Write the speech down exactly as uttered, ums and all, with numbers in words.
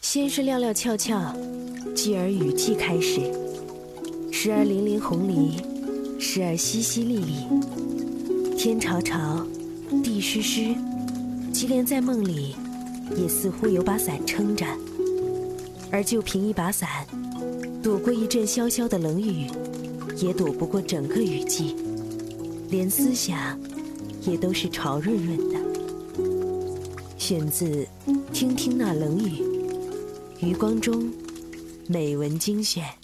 先是料料峭峭，继而雨季开始，时而淋淋红梨，时而淅淅沥沥，天潮潮，地湿湿，即连在梦里，也似乎有把伞撑着，而就凭一把伞，躲过一阵潇潇的冷雨，也躲不过整个雨季，连思想也都是潮润润的。选自《听听那冷雨》，余光中美文精选。